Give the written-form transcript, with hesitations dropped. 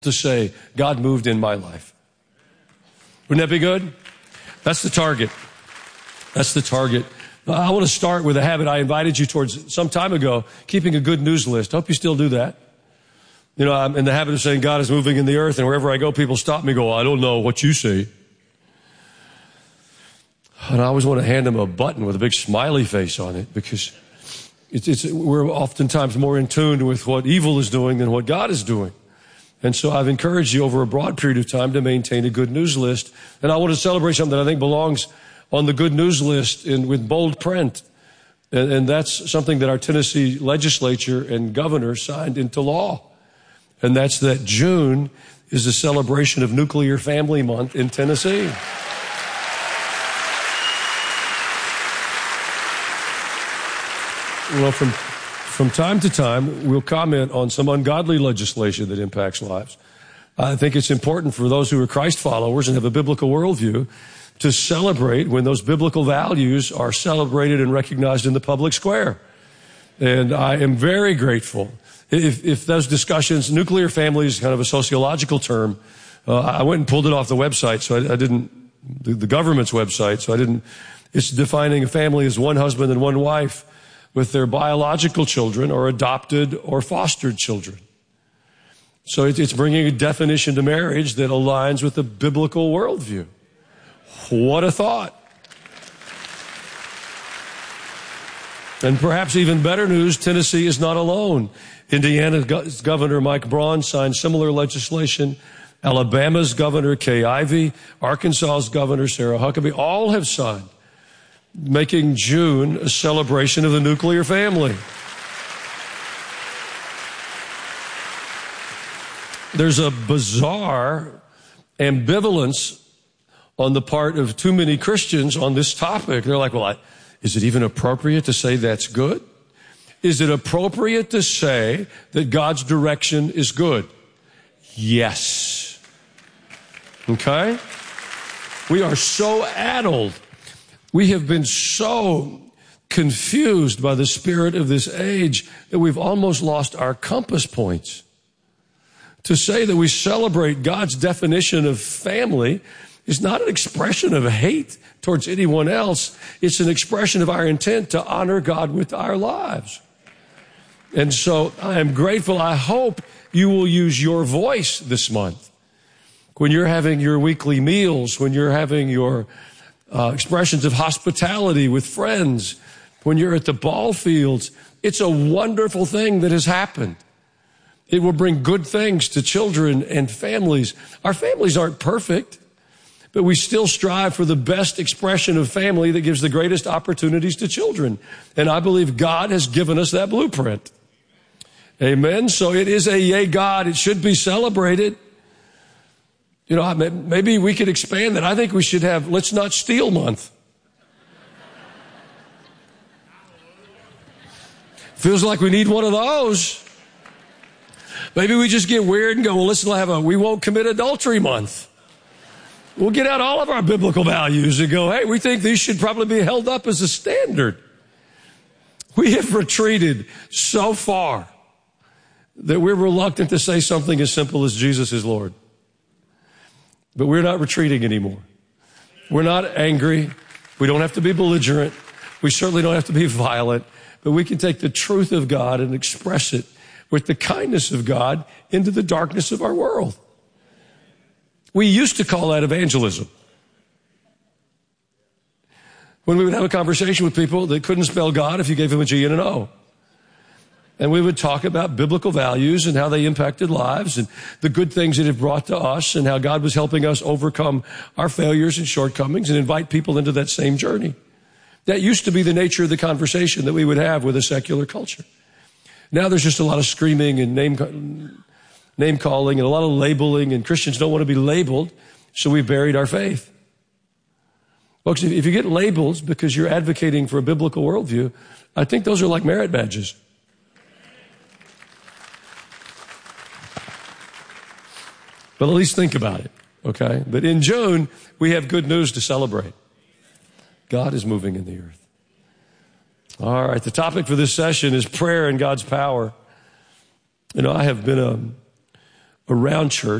to say, God moved in my life. Wouldn't that be good? That's the target. That's the target. I want to start with a habit I invited you towards some time ago, keeping a good news list. I hope you still do that. You know, I'm in the habit of saying God is moving in the earth, and wherever I go, people stop me and go, I don't know what you say. And I always want to hand them a button with a big smiley face on it, because we're oftentimes more in tune with what evil is doing than what God is doing. And so I've encouraged you over a broad period of time to maintain a good news list. And I want to celebrate something that I think belongs on the good news list with bold print. And that's something that our Tennessee legislature and governor signed into law. And that's that June is a celebration of Nuclear Family Month in Tennessee. Well, from time to time, we'll comment on some ungodly legislation that impacts lives. I think it's important for those who are Christ followers and have a biblical worldview to celebrate when those biblical values are celebrated and recognized in the public square. And I am very grateful. If those discussions, nuclear family is kind of a sociological term. I went and pulled it off the website, so I didn't, the government's website, so I didn't, it's defining a family as one husband and one wife with their biological children or adopted or fostered children. So it's bringing a definition to marriage that aligns with the biblical worldview. What a thought. And perhaps even better news, Tennessee is not alone. Indiana's Governor Mike Braun signed similar legislation. Alabama's Governor Kay Ivey, Arkansas's Governor Sarah Huckabee, all have signed, making June a celebration of the nuclear family. There's a bizarre ambivalence on the part of too many Christians on this topic. They're like, well, is it even appropriate to say that's good? Is it appropriate to say that God's direction is good? Yes. Okay? We are so addled. We have been so confused by the spirit of this age that we've almost lost our compass points. To say that we celebrate God's definition of family is not an expression of hate towards anyone else. It's an expression of our intent to honor God with our lives. And so I am grateful. I hope you will use your voice this month. When you're having your weekly meals, when you're having your expressions of hospitality with friends, when you're at the ball fields, it's a wonderful thing that has happened. It will bring good things to children and families. Our families aren't perfect, but we still strive for the best expression of family that gives the greatest opportunities to children. And I believe God has given us that blueprint. Amen. So it is a yay God. It should be celebrated. You know, maybe we could expand that. I think we should have Let's Not Steal Month. Feels like we need one of those. Maybe we just get weird and go, well, let's have We Won't Commit Adultery Month. We'll get out all of our biblical values and go, hey, we think these should probably be held up as a standard. We have retreated so far that we're reluctant to say something as simple as Jesus is Lord. But we're not retreating anymore. We're not angry. We don't have to be belligerent. We certainly don't have to be violent. But we can take the truth of God and express it with the kindness of God into the darkness of our world. We used to call that evangelism. When we would have a conversation with people that couldn't spell God if you gave them a G and an O. And we would talk about biblical values and how they impacted lives and the good things it had brought to us and how God was helping us overcome our failures and shortcomings and invite people into that same journey. That used to be the nature of the conversation that we would have with a secular culture. Now there's just a lot of screaming and name calling and a lot of labeling, and Christians don't want to be labeled, so we've buried our faith. Folks, if you get labels because you're advocating for a biblical worldview, I think those are like merit badges. But at least think about it, okay? But in June, we have good news to celebrate. God is moving in the earth. All right, the topic for this session is prayer and God's power. You know, I have been a around church.